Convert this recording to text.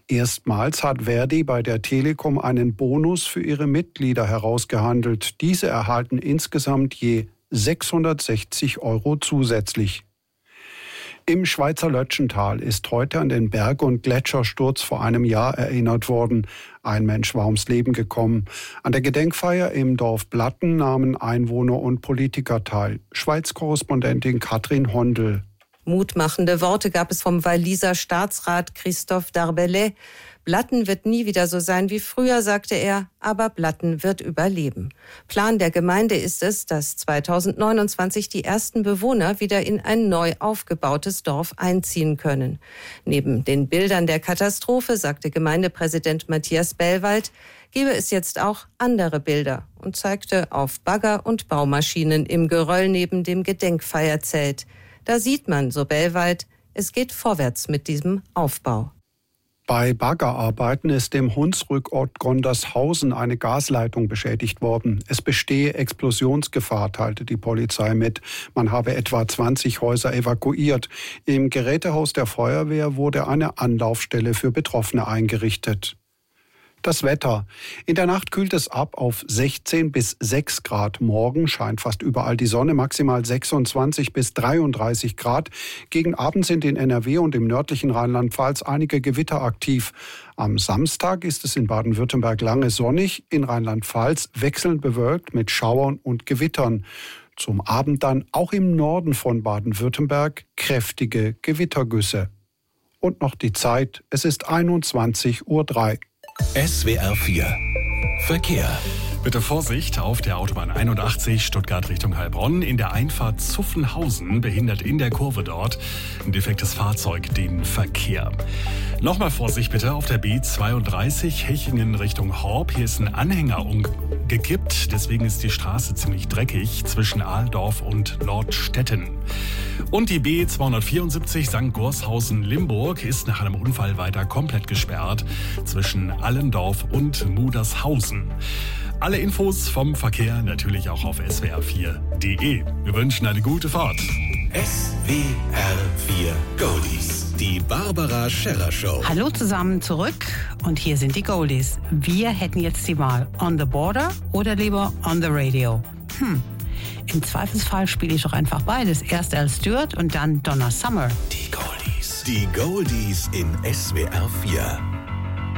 Erstmals hat Verdi bei der Telekom einen Bonus für ihre Mitglieder herausgehandelt. Diese erhalten insgesamt je 660 € zusätzlich. Im Schweizer Lötschental ist heute an den Berg- und Gletschersturz vor einem Jahr erinnert worden. Ein Mensch war ums Leben gekommen. An der Gedenkfeier im Dorf Blatten nahmen Einwohner und Politiker teil. Schweiz-Korrespondentin Katrin Hondel. Mutmachende Worte gab es vom Walliser Staatsrat Christophe Darbellay. Blatten wird nie wieder so sein wie früher, sagte er, aber Blatten wird überleben. Plan der Gemeinde ist es, dass 2029 die ersten Bewohner wieder in ein neu aufgebautes Dorf einziehen können. Neben den Bildern der Katastrophe, sagte Gemeindepräsident Matthias Bellwald, gebe es jetzt auch andere Bilder und zeigte auf Bagger und Baumaschinen im Geröll neben dem Gedenkfeierzelt. Da sieht man, so Bellwald, es geht vorwärts mit diesem Aufbau. Bei Baggerarbeiten ist im Hunsrückort Gondershausen eine Gasleitung beschädigt worden. Es bestehe Explosionsgefahr, teilte die Polizei mit. Man habe etwa 20 Häuser evakuiert. Im Gerätehaus der Feuerwehr wurde eine Anlaufstelle für Betroffene eingerichtet. Das Wetter. In der Nacht kühlt es ab auf 16 bis 6 Grad. Morgen scheint fast überall die Sonne, maximal 26 bis 33 Grad. Gegen Abend sind in NRW und im nördlichen Rheinland-Pfalz einige Gewitter aktiv. Am Samstag ist es in Baden-Württemberg lange sonnig, in Rheinland-Pfalz wechselnd bewölkt mit Schauern und Gewittern. Zum Abend dann auch im Norden von Baden-Württemberg kräftige Gewittergüsse. Und noch die Zeit, es ist 21:03 Uhr. SWR 4 Verkehr. Bitte Vorsicht auf der Autobahn 81 Stuttgart Richtung Heilbronn. In der Einfahrt Zuffenhausen behindert in der Kurve dort ein defektes Fahrzeug den Verkehr. Nochmal Vorsicht bitte auf der B32 Hechingen Richtung Horb. Hier ist ein Anhänger umgekippt. Deswegen ist die Straße ziemlich dreckig zwischen Ahldorf und Nordstetten. Und die B274 St. Gorshausen-Limburg ist nach einem Unfall weiter komplett gesperrt zwischen Allendorf und Mudershausen. Alle Infos vom Verkehr natürlich auch auf swr4.de. Wir wünschen eine gute Fahrt. SWR 4 Goldies. Die Barbara Scherrer Show. Hallo zusammen zurück und hier sind die Goldies. Wir hätten jetzt die Wahl on the border oder lieber on the radio. Im Zweifelsfall spiele ich doch einfach beides. Erst Al Stewart und dann Donna Summer. Die Goldies. Die Goldies in SWR 4.